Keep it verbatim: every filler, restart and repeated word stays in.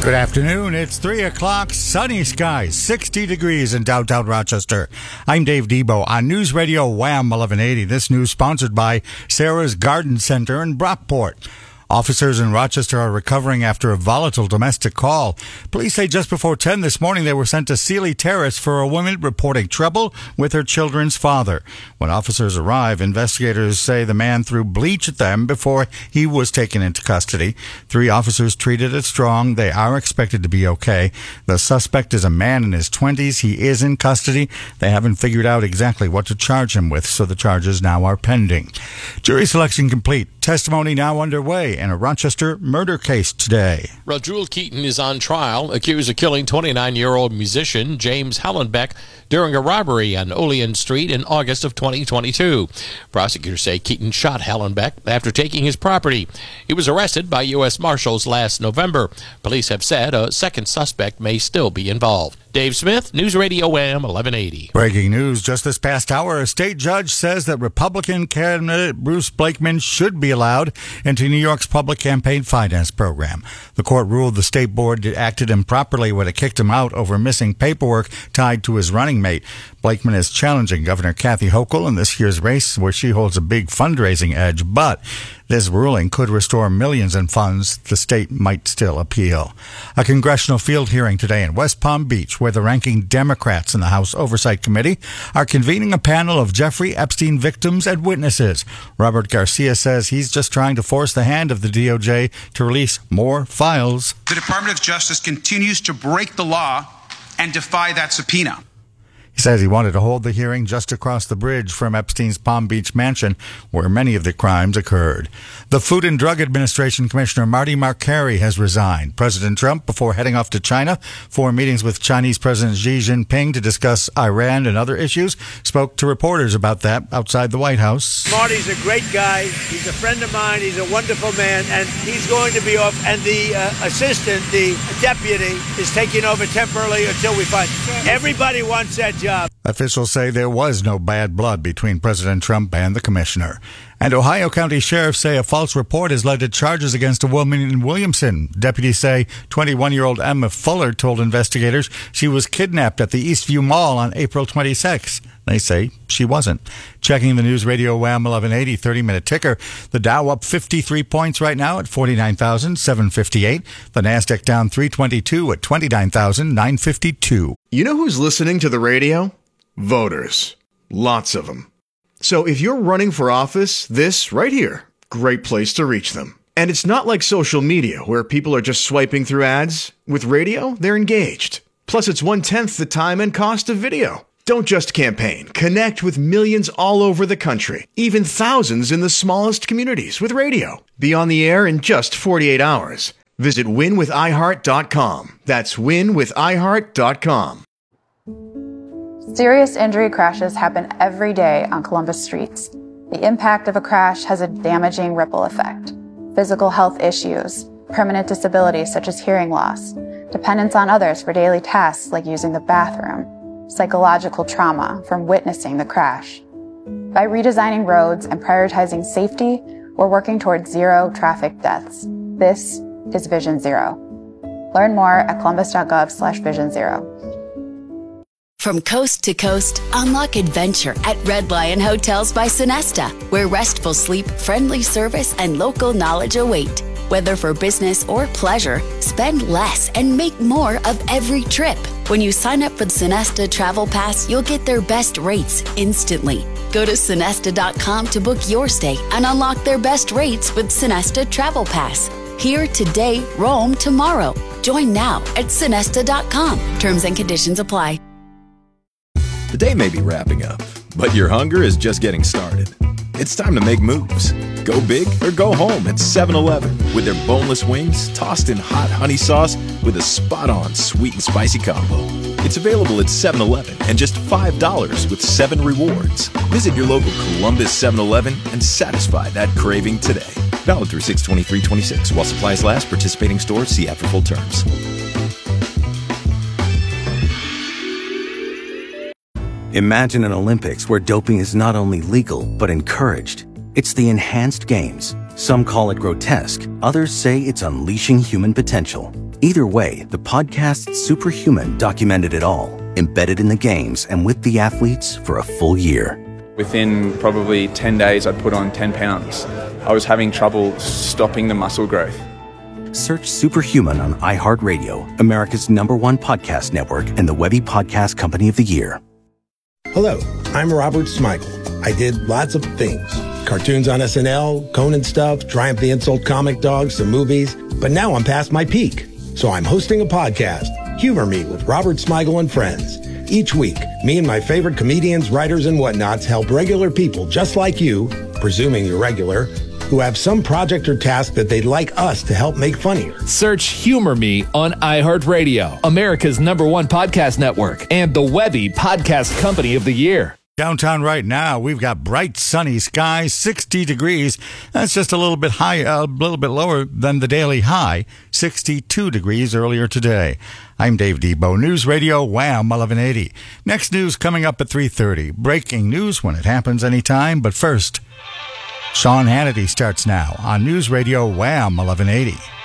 Good afternoon. It's three o'clock. Sunny skies, sixty degrees in downtown Rochester. I'm Dave Debo on News Radio Wham eleven eighty. This news sponsored by Sarah's Garden Center in Brockport. Officers in Rochester are recovering after a volatile domestic call. Police say just before ten this morning they were sent to Sealy Terrace for a woman reporting trouble with her children's father. When officers arrive, investigators say the man threw bleach at them before he was taken into custody. Three officers treated it strong. They are expected to be okay. The suspect is a man in his twenties. He is in custody. They haven't figured out exactly what to charge him with, so the charges now are pending. Jury selection complete. Testimony now underway in a Rochester murder case today. Rajul Keaton is on trial, accused of killing twenty-nine-year-old musician James Hallenbeck during a robbery on Olean Street in August of twenty twenty-two. Prosecutors say Keaton shot Hallenbeck after taking his property. He was arrested by U S Marshals last November. Police have said a second suspect may still be involved. Dave Smith, News Radio Wham eleven eighty. Breaking news just this past hour. A state judge says that Republican candidate Bruce Blakeman should be allowed into New York's public campaign finance program. The court ruled the state board acted improperly when it kicked him out over missing paperwork tied to his running mate. Blakeman is challenging Governor Kathy Hochul in this year's race, where she holds a big fundraising edge, but this ruling could restore millions in funds. The state might still appeal. A congressional field hearing today in West Palm Beach, where the ranking Democrats in the House Oversight Committee are convening a panel of Jeffrey Epstein victims and witnesses. Robert Garcia says he's just trying to force the hand of the D O J to release more files. The Department of Justice continues to break the law and defy that subpoena. He says he wanted to hold the hearing just across the bridge from Epstein's Palm Beach mansion, where many of the crimes occurred. The Food and Drug Administration Commissioner Marty Makary has resigned. President Trump, before heading off to China for meetings with Chinese President Xi Jinping to discuss Iran and other issues, spoke to reporters about that outside the White House. Marty's a great guy. He's a friend of mine. He's a wonderful man, and he's going to be off. And the uh, assistant, the deputy, is taking over temporarily until we find. Everybody wants that job. Officials say there was no bad blood between President Trump and the commissioner. And Ohio County sheriffs say a false report has led to charges against a woman in Williamson. Deputies say twenty-one-year-old Emma Fuller told investigators she was kidnapped at the Eastview Mall on April twenty-sixth. They say she wasn't. Checking the News Radio Wham eleven eighty thirty-minute ticker, the Dow up fifty-three points right now at forty-nine thousand seven hundred fifty-eight. The Nasdaq down three twenty-two at twenty-nine thousand nine hundred fifty-two. You know who's listening to the radio? Voters. Lots of them. So if you're running for office, this right here, great place to reach them. And it's not like social media where people are just swiping through ads. With radio, they're engaged. Plus, it's one-tenth the time and cost of video. Don't just campaign. Connect with millions all over the country, even thousands in the smallest communities with radio. Be on the air in just forty-eight hours. Visit win with i heart dot com. That's win with i heart dot com. Serious injury crashes happen every day on Columbus streets. The impact of a crash has a damaging ripple effect. Physical health issues, permanent disabilities such as hearing loss, dependence on others for daily tasks like using the bathroom, psychological trauma from witnessing the crash. By redesigning roads and prioritizing safety, we're working towards zero traffic deaths. This is Vision Zero. Learn more at columbus.gov slash vision zero. From coast to coast, unlock adventure at Red Lion Hotels by Sonesta, where restful sleep, friendly service, and local knowledge await. Whether for business or pleasure, spend less and make more of every trip. When you sign up for the Sonesta Travel Pass, you'll get their best rates instantly. Go to sonesta dot com to book your stay and unlock their best rates with Sonesta Travel Pass. Here today, roam tomorrow. Join now at sonesta dot com. Terms and conditions apply. The day may be wrapping up, but your hunger is just getting started. It's time to make moves. Go big or go home at seven eleven with their boneless wings tossed in hot honey sauce with a spot-on sweet and spicy combo. It's available at seven eleven and just five dollars with seven rewards. Visit your local Columbus seven eleven and satisfy that craving today. Valid through six twenty-three twenty-six. While supplies last, participating stores, see app for full terms. Imagine an Olympics where doping is not only legal, but encouraged. It's the Enhanced Games, Some call it grotesque, others say it's unleashing human potential. Either way, the podcast Superhuman documented it all, embedded in the games and with the athletes for a full year. Within probably ten days, I'd put on ten pounds. I was having trouble stopping the muscle growth. Search Superhuman on iHeartRadio, America's number one podcast network, and the Webby Podcast Company of the Year. Hello, I'm Robert Smigel. I did lots of things. Cartoons on S N L, Conan stuff, Triumph the Insult comic dogs, some movies. But now I'm past my peak. So I'm hosting a podcast, Humor Me with Robert Smigel and Friends. Each week, me and my favorite comedians, writers, and whatnots help regular people just like you, presuming you're regular, who have some project or task that they'd like us to help make funnier. Search Humor Me on iHeartRadio, America's number one podcast network, and the Webby Podcast Company of the Year. Downtown right now, we've got bright sunny skies, sixty degrees. That's just a little bit high, a little bit lower than the daily high, sixty-two degrees earlier today. I'm Dave Debo, News Radio Wham eleven eighty. Next news coming up at three thirty. Breaking news when it happens anytime, but first, Sean Hannity starts now on News Radio Wham eleven eighty.